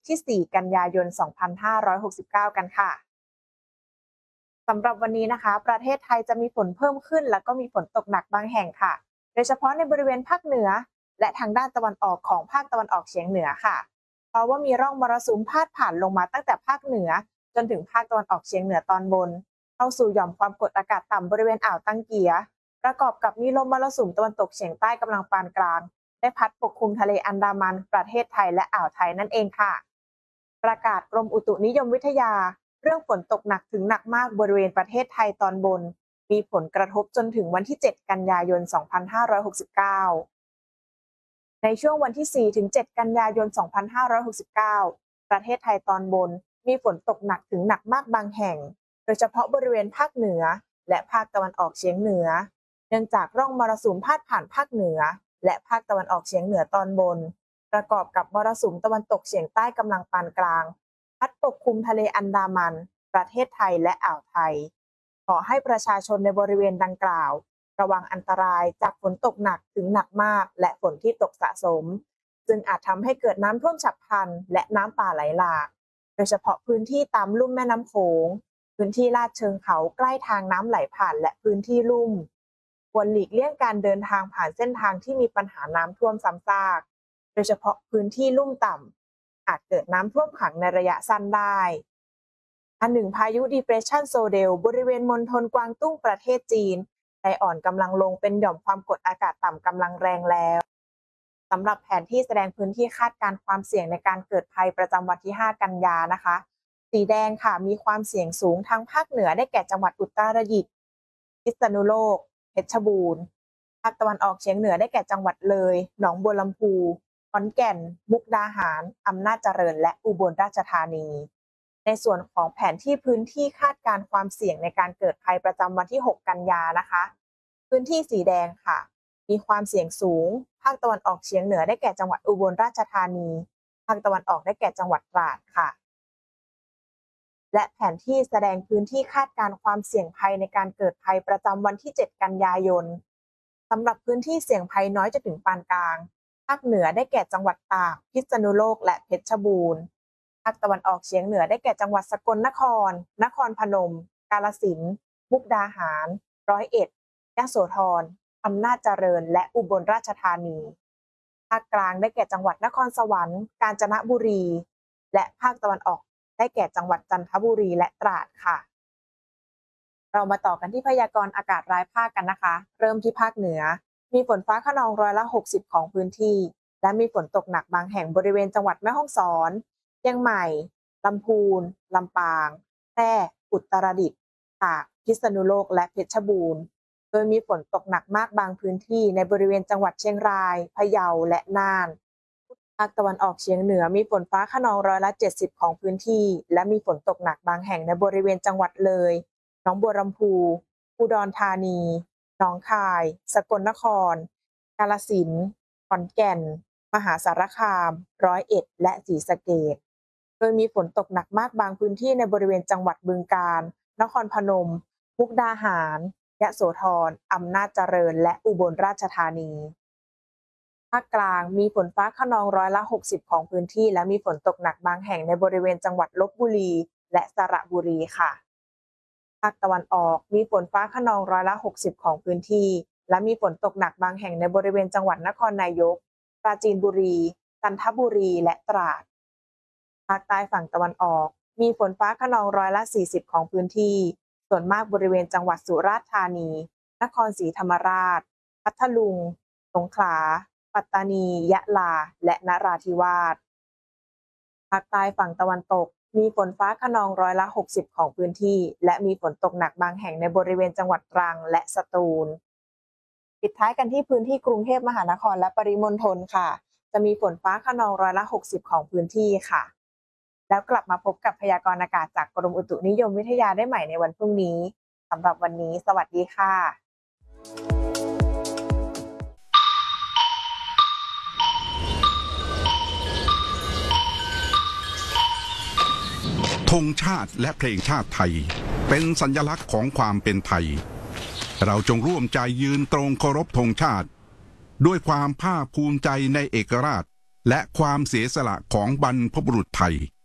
ที่ 4 กันยายน 2569 กันค่ะสำหรับวันนี้นะคะประเทศไทยจะมีฝนเพิ่มขึ้นแล้วก็มีฝนตกหนักบางแห่งค่ะโดยเฉพาะในบริเวณภาคเหนือและทางด้านตะวันออกของภาคตะวันออกเฉียงเหนือค่ะเพราะว่ามีร่องมรสุมพาดผ่านลงมาตั้งแต่ภาคเหนือจนถึงภาคตะวันออกเฉียงเหนือตอนบนเข้าสู่หย่อมความกดอากาศต่ำบริเวณอ่าวตังเกียประกอบกับมีลมมรสุมตะวันตกเฉียงใต้กำลังปานกลางได้พัดปกคลุมทะเลอันดามันประเทศไทยและอ่าวไทยนั่นเองค่ะประกาศกรมอุตุนิยมวิทยาเรื่องฝนตกหนักถึงหนักมากบริเวณประเทศไทยตอนบนมีผลกระทบจนถึงวันที่ 7 กันยายน 2569 ในช่วงวันที่ 4 ถึง 7 กันยายน 2569 ประเทศไทยตอนบนมีฝนตกหนักถึงหนักมากบางแห่งโดยเฉพาะบริเวณภาคเหนือและภาคตะวันออกเฉียงเหนือเนื่องจากร่องมรสุมพาดผ่านภาคเหนือและภาคตะวันออกเฉียงเหนือตอนบนประกอบกับมรสุมตะวันตกเฉียงใต้กำลังปานกลางพัดปกคลุมทะเลอันดามันประเทศไทยและอ่าวไทยขอให้ประชาชนในบริเวณดังกล่าวระวังอันตรายจากฝนตกหนักถึงหนักมากและฝนที่ตกสะสมซึ่งอาจทำให้เกิดน้ำท่วมฉับพลันและน้ำป่าไหลหลากโดยเฉพาะพื้นที่ตามลุ่มแม่น้ำโขงพื้นที่ลาดเชิงเขาใกล้ทางน้ำไหลผ่านและพื้นที่ลุ่มควรหลีกเลี่ยงการเดินทางผ่านเส้นทางที่มีปัญหาน้ำท่วมซ้ำซากโดยเฉพาะพื้นที่ลุ่มต่ำอาจเกิดน้ำท่วมขังในระยะสั้นได้อันหนึ่งพายุ Depression Sodel บริเวณมณฑลกวางตุ้งประเทศจีนได้อ่อนกำลังลงเป็นหย่อมความกดอากาศต่ำกำลังแรงแล้วสำหรับแผนที่แสดงพื้นที่คาดการณ์ความเสี่ยงในการเกิดภัยประจำวันที่ 5 กันยานะคะสีแดงค่ะมีความเสี่ยงสูงทางภาคเหนือได้แก่จังหวัดอุตรดิตถ์พิษณุโลกเพชรบูรณ์ภาคตะวันออกเฉียงเหนือได้แก่จังหวัดเลยหนองบัวลำพูขอนแก่นมุกดาหารอำนาจเจริญและอุบลราชธานีในส่วนของแผนที่พื้นที่คาดการณ์ความเสี่ยงในการเกิดภัยประจำวันที่ 6 กันยานะคะพื้นที่สีแดงค่ะมีความเสี่ยงสูงภาคตะวันออกเฉียงเหนือได้แก่จังหวัดอุบลราชธานีภาคตะวันออกได้แก่จังหวัดตราดค่ะและแผนที่แสดงพื้นที่คาดการณ์ความเสี่ยงภัยในการเกิดภัยประจำวันที่ 7 กันยายนสำหรับพื้นที่เสี่ยงภัยน้อยจนถึงปานกลางภาคเหนือได้แก่จังหวัดตากพิษณุโลกและเพชรบูรณ์ภาคตะวันออกเฉียงเหนือได้แก่จังหวัดสกลนครนครพนมกาฬสินธุ์มุกดาหารร้อยเอ็ดยโสธรอำนาจเจริญและอุบลราชธานีภาคกลางได้แก่จังหวัดนครสวรรค์กาญจนบุรีและภาคตะวันออกได้แก่จังหวัดจันทบุรีและตราดค่ะเรามาต่อกันที่พยากรณ์อากาศรายภาคกันนะคะเริ่มที่ภาคเหนือมีฝนฟ้าคะนอง60%ของพื้นที่และมีฝนตกหนักบางแห่งบริเวณจังหวัดแม่ฮ่องสอนเชียงใหม่ลำพูนลำปางแพร่อุตรดิตถ์ตากพิษณุโลกและเพชรบูรณ์โดยมีฝนตกหนักมากบางพื้นที่ในบริเวณจังหวัดเชียงรายพะเยาและน่านภาคตะวันออกเฉียงเหนือมีฝนฟ้าคะนอง70%ของพื้นที่และมีฝนตกหนักบางแห่งในบริเวณจังหวัดเลยหนองบัวลำพูอุดรธานีหนองคายสกลนครกาฬสินธุ์ขอนแก่นมหาสารคามร้อยเอ็ดและศรีสะเกษโดยมีฝนตกหนักมากบางพื้นที่ในบริเวณจังหวัดบึงกาฬนครพนมมุกดาหารยโสธรอำนาจเจริญและอุบลราชธานีภาคกลางมีฝนฟ้าคะนอง60%ของพื้นที่และมีฝนตกหนักบางแห่งในบริเวณจังหวัดลพบุรีและสระบุรีค่ะภาคตะวันออกมีฝนฟ้าคะนอง60%ของพื้นที่และมีฝนตกหนักบางแห่งในบริเวณจังหวัดนครนายกปราจีนบุรีจันทบุรีและตราดภาคใต้ฝั่งตะวันออกมีฝนฟ้าคะนอง40%ของพื้นที่ส่วนมากบริเวณจังหวัดสุราษฎร์ธานีนครศรีธรรมราชพัทลุงสงขลาปัตตานียะลาและนราธิวาสภาคใต้ฝั่งตะวันตกมีฝนฟ้าคะนอง60%ของพื้นที่และมีฝนตกหนักบางแห่งในบริเวณจังหวัดตรังและสตูลปิดท้ายกันที่พื้นที่กรุงเทพมหานครและปริมณฑลค่ะจะมีฝนฟ้าคะนอง60%ของพื้นที่ค่ะแล้วกลับมาพบกับพยากรณ์อากาศจากกรมอุตุนิยมวิทยาได้ใหม่ในวันพรุ่งนี้สำหรับวันนี้สวัสดีค่ะธงชาติและเพลงชาติไทยเป็นสัญลักษณ์ของความเป็นไทยเราจงร่วมใจยืนตรงเคารพธงชาติด้วยความภาคภูมิใจในเอกราชและความเสียสละของบรรพบุรุษไทย